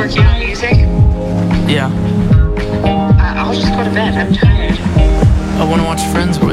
working on music? Yeah. I'll just go to bed. I'm tired. I want to watch Friends with